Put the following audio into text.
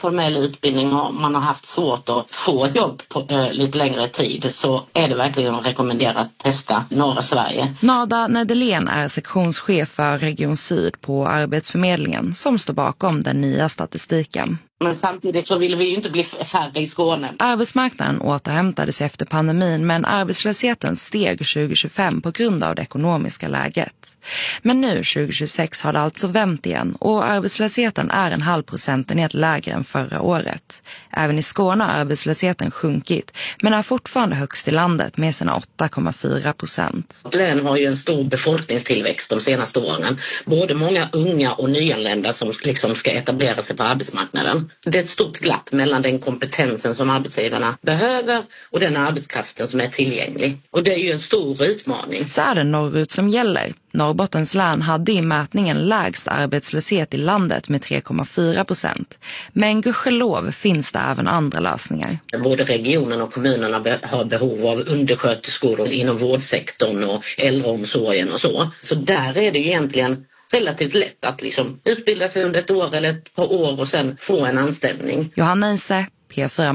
formell utbildning och man har haft svårt att få jobb på lite längre tid, så är det verkligen rekommenderat att testa norra Sverige. Nada Nedelén är sektionschef för Region Syd på Arbetsförmedlingen som står bakom den nya statistiken. Men samtidigt så vill vi ju inte bli färre i Skåne. Arbetsmarknaden återhämtades efter pandemin, men arbetslösheten steg 2025 på grund av det ekonomiska läget. Men nu 2026 har det alltså vänt igen och arbetslösheten är 0,5 procentenhet lägre än förra året. Även i Skåne har arbetslösheten sjunkit, men är fortfarande högst i landet med sina 8,4%. Län har ju en stor befolkningstillväxt de senaste åren. Både många unga och nyanlända som liksom ska etablera sig på arbetsmarknaden. Det är ett stort glapp mellan den kompetensen som arbetsgivarna behöver och den arbetskraften som är tillgänglig. Och det är ju en stor utmaning. Så är det norrut som gäller. Norrbottens län hade i mätningen lägst arbetslöshet i landet med 3,4%. Men gudskelov finns det även andra lösningar. Både regionen och kommunerna har behov av undersköterskor inom vårdsektorn och äldreomsorgen och så. Så där är det ju egentligen relativt lätt att liksom utbilda sig under ett år eller ett par år och sen få en anställning. Johanna Ise, P4.